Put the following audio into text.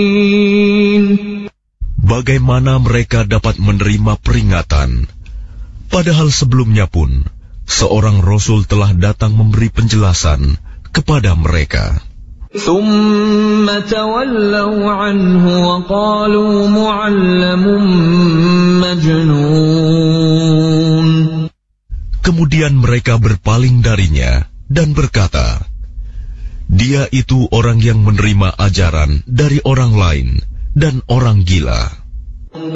Bagaimana mereka dapat menerima peringatan, padahal sebelumnya pun seorang Rasul telah datang memberi penjelasan kepada mereka. Kemudian mereka berpaling darinya dan berkata, dia itu orang yang menerima ajaran dari orang lain dan orang gila.